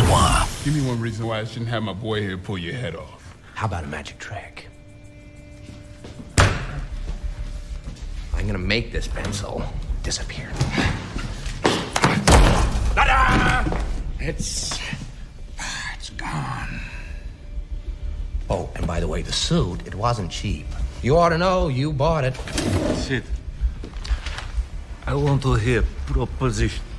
reservoir. Give me one reason why I shouldn't have my boy here pull your head off. How about a magic trick? I'm gonna make this pencil disappear. Ta-da! It's gone. Oh, and by the way, the suit, it wasn't cheap. You ought to know, you bought it. Sid, I want to hear proposition.